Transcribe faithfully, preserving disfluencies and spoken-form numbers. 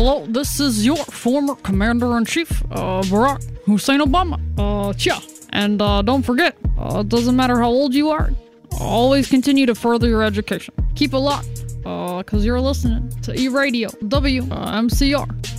hello, this is your former Commander-in-Chief, uh, Barack Hussein Obama. Uh, yeah. And, uh, don't forget, uh, it doesn't matter how old you are, always continue to further your education. Keep it locked, uh, cause you're listening to E-Radio, W M C R.